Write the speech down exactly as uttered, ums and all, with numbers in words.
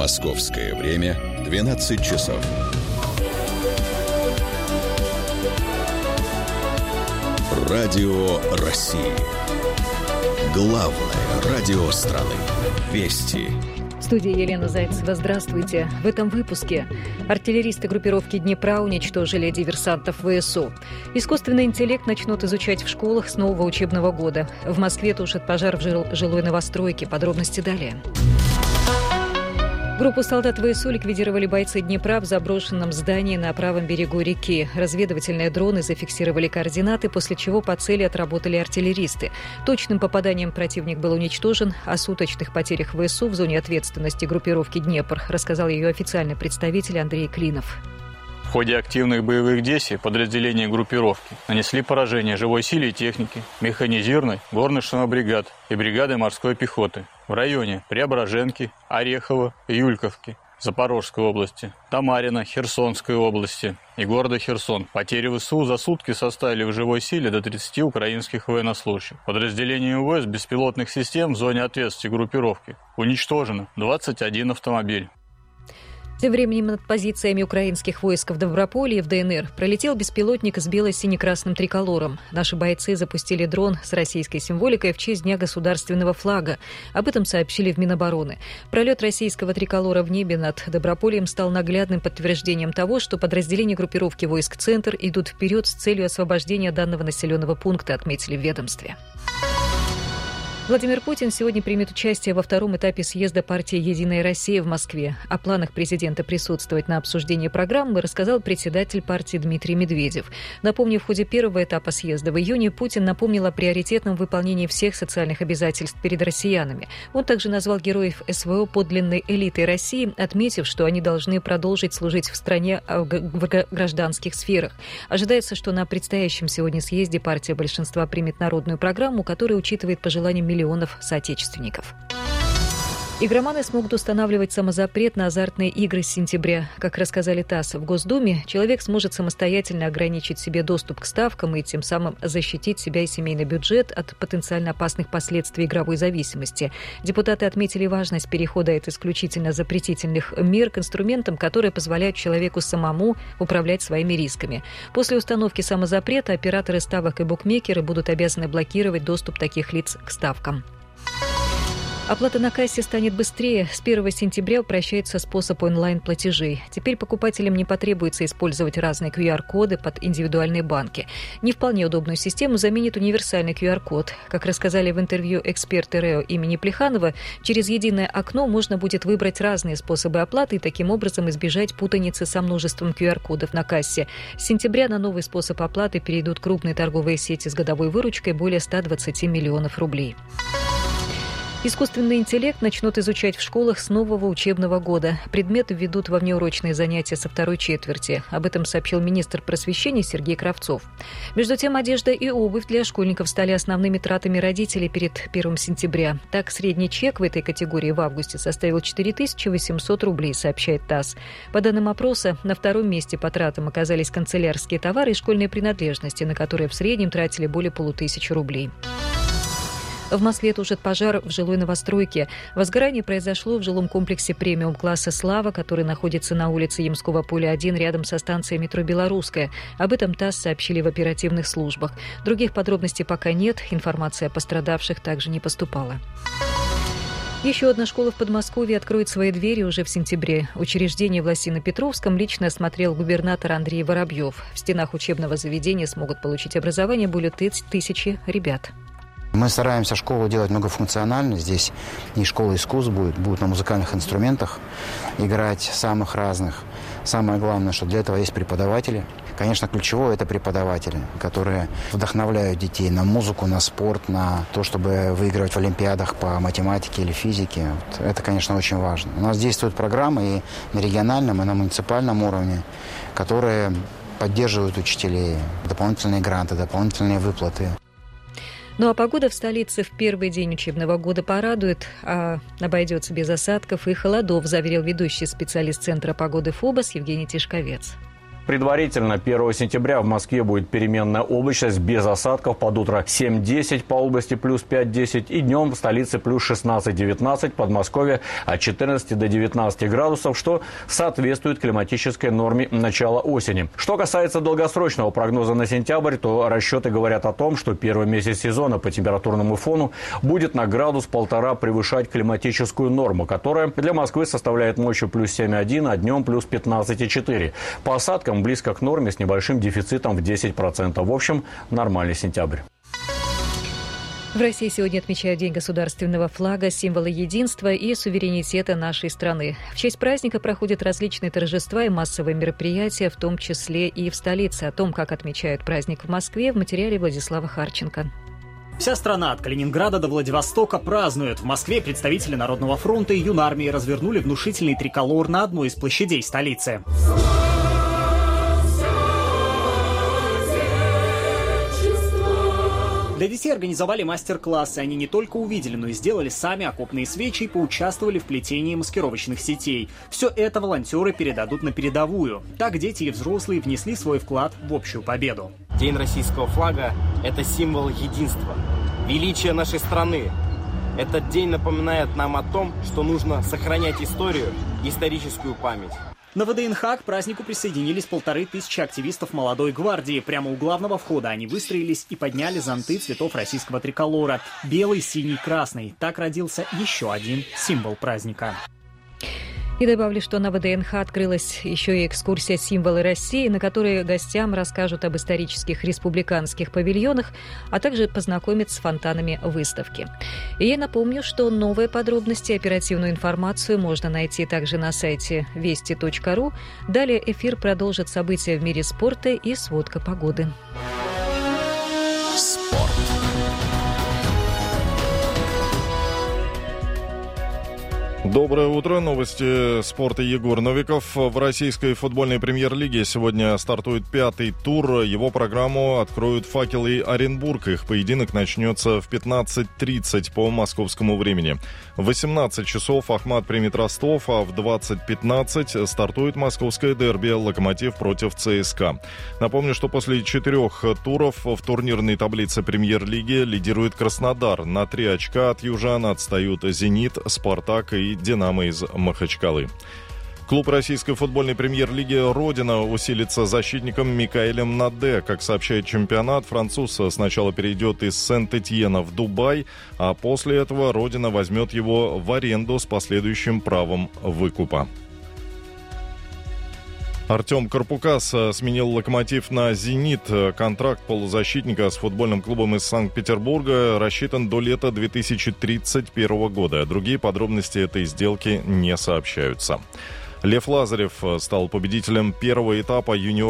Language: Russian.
Московское время двенадцать часов. Радио России. Главное радио страны. Вести. В студии Елена Зайцева. Здравствуйте. В этом выпуске артиллеристы группировки Днепра уничтожили диверсантов ВСУ. Искусственный интеллект начнут изучать в школах с нового учебного года. В Москве тушит пожар в жил- жилой новостройке. Подробности далее. Группу солдат ВСУ ликвидировали бойцы Днепра в заброшенном здании на правом берегу реки. Разведывательные дроны зафиксировали координаты, после чего по цели отработали артиллеристы. Точным попаданием противник был уничтожен. О суточных потерях ВСУ в зоне ответственности группировки Днепр рассказал ее официальный представитель Андрей Клинов. В ходе активных боевых действий подразделения группировки нанесли поражение живой силе и технике, механизированной, горно-штурмовой бригад и бригады морской пехоты в районе Преображенки, Орехова, Юльковки, Запорожской области, Тамарина, Херсонской области и города Херсон. Потери ВСУ за сутки составили в живой силе до тридцати украинских военнослужащих. Подразделением ВС беспилотных систем в зоне ответственности группировки уничтожено двадцать один автомобиль. Тем временем над позициями украинских войск в Доброполе и в ДНР пролетел беспилотник с бело-сине-красным триколором. Наши бойцы запустили дрон с российской символикой в честь Дня государственного флага. Об этом сообщили в Минобороны. Пролет российского триколора в небе над Добропольем стал наглядным подтверждением того, что подразделения группировки войск «Центр» идут вперед с целью освобождения данного населенного пункта, отметили в ведомстве. Владимир Путин сегодня примет участие во втором этапе съезда партии «Единая Россия» в Москве. О планах президента присутствовать на обсуждении программы рассказал председатель партии Дмитрий Медведев. Напомню, в ходе первого этапа съезда в июне Путин напомнил о приоритетном выполнении всех социальных обязательств перед россиянами. Он также назвал героев СВО подлинной элитой России, отметив, что они должны продолжить служить в стране в гражданских сферах. Ожидается, что на предстоящем сегодня съезде партия большинства примет народную программу, которая учитывает пожелания миллионов соотечественников. Игроманы смогут устанавливать самозапрет на азартные игры с сентября. Как рассказали ТАСС, в Госдуме человек сможет самостоятельно ограничить себе доступ к ставкам и тем самым защитить себя и семейный бюджет от потенциально опасных последствий игровой зависимости. Депутаты отметили важность перехода от исключительно запретительных мер к инструментам, которые позволяют человеку самому управлять своими рисками. После установки самозапрета операторы ставок и букмекеры будут обязаны блокировать доступ таких лиц к ставкам. Оплата на кассе станет быстрее. С первого сентября упрощается способ онлайн-платежей. Теперь покупателям не потребуется использовать разные ку ар-коды под индивидуальные банки. Не вполне удобную систему заменит универсальный ку ар-код. Как рассказали в интервью эксперты РЭО имени Плеханова, через единое окно можно будет выбрать разные способы оплаты и таким образом избежать путаницы со множеством ку ар-кодов на кассе. С сентября на новый способ оплаты перейдут крупные торговые сети с годовой выручкой более ста двадцати миллионов рублей. Искусственный интеллект начнут изучать в школах с нового учебного года. Предметы введут во внеурочные занятия со второй четверти. Об этом сообщил министр просвещения Сергей Кравцов. Между тем, одежда и обувь для школьников стали основными тратами родителей перед первого сентября. Так, средний чек в этой категории в августе составил четыре тысячи восемьсот рублей, сообщает ТАСС. По данным опроса, на втором месте по тратам оказались канцелярские товары и школьные принадлежности, на которые в среднем тратили более полутысячи рублей. В Москве тушит пожар в жилой новостройке. Возгорание произошло в жилом комплексе премиум-класса «Слава», который находится на улице Ямского поля один рядом со станцией метро «Белорусская». Об этом ТАСС сообщили в оперативных службах. Других подробностей пока нет, информация о пострадавших также не поступала. Еще одна школа в Подмосковье откроет свои двери уже в сентябре. Учреждение в Лосино-Петровском лично осмотрел губернатор Андрей Воробьев. В стенах учебного заведения смогут получить образование более тысячи ребят. Мы стараемся школу делать многофункциональной. Здесь и школа искусств будет, будут на музыкальных инструментах играть самых разных. Самое главное, что для этого есть преподаватели. Конечно, ключевое – это преподаватели, которые вдохновляют детей на музыку, на спорт, на то, чтобы выигрывать в олимпиадах по математике или физике. Вот это, конечно, очень важно. У нас действуют программы и на региональном, и на муниципальном уровне, которые поддерживают учителей, дополнительные гранты, дополнительные выплаты. Ну а погода в столице в первый день учебного года порадует, а обойдется без осадков и холодов, заверил ведущий специалист Центра погоды ФОБОС Евгений Тишковец. Предварительно первого сентября в Москве будет переменная облачность без осадков. Под утро семь-десять, по области плюс пять-десять. И днем в столице плюс шестнадцать-девятнадцать, Подмосковье от четырнадцати до девятнадцати градусов, что соответствует климатической норме начала осени. Что касается долгосрочного прогноза на сентябрь, то расчеты говорят о том, что первый месяц сезона по температурному фону будет на градус-полтора превышать климатическую норму, которая для Москвы составляет ночью плюс семь и один, а днем плюс пятнадцать и четыре. По осадкам близко к норме с небольшим дефицитом в десять процентов. В общем, нормальный сентябрь. В России сегодня отмечают День государственного флага, символа единства и суверенитета нашей страны. В честь праздника проходят различные торжества и массовые мероприятия, в том числе и в столице. О том, как отмечают праздник в Москве, в материале Владислава Харченко. Вся страна от Калининграда до Владивостока празднует. В Москве представители Народного фронта и Юнармии развернули внушительный триколор на одной из площадей столицы. Для детей организовали мастер-классы. Они не только увидели, но и сделали сами окопные свечи и поучаствовали в плетении маскировочных сетей. Все это волонтеры передадут на передовую. Так дети и взрослые внесли свой вклад в общую победу. День российского флага – это символ единства, величия нашей страны. Этот день напоминает нам о том, что нужно сохранять историю, историческую память. На ВДНХ к празднику присоединились полторы тысячи активистов молодой гвардии. Прямо у главного входа они выстроились и подняли зонты цветов российского триколора. Белый, синий, красный. Так родился еще один символ праздника. И добавлю, что на ВДНХ открылась еще и экскурсия «Символы России», на которой гостям расскажут об исторических республиканских павильонах, а также познакомят с фонтанами выставки. И я напомню, что новые подробности и оперативную информацию можно найти также на сайте вести точка ру. Далее эфир продолжит события в мире спорта и сводка погоды. Спорт. Доброе утро. Новости спорта. Егор Новиков. В российской футбольной премьер-лиге сегодня стартует пятый тур. Его программу откроют «Факелы» и Оренбург. Их поединок начнется в пятнадцать тридцать по московскому времени. В восемнадцать часов Ахмат примет Ростов, а в двадцать пятнадцать стартует московское дерби «Локомотив» против ЦСКА. Напомню, что после четырех туров в турнирной таблице премьер-лиги лидирует Краснодар. На три очка от южан отстают «Зенит», «Спартак» и «Динамо» из Махачкалы. Клуб российской футбольной премьер-лиги «Родина» усилится защитником Микаэлем Наде. Как сообщает чемпионат, француз сначала перейдет из Сент-Этьена в Дубай, а после этого «Родина» возьмет его в аренду с последующим правом выкупа. Артем Карпукас сменил «Локомотив» на «Зенит». Контракт полузащитника с футбольным клубом из Санкт-Петербурга рассчитан до лета две тысячи тридцать первого года. Другие подробности этой сделки не сообщаются. Лев Лазарев стал победителем первого этапа юниор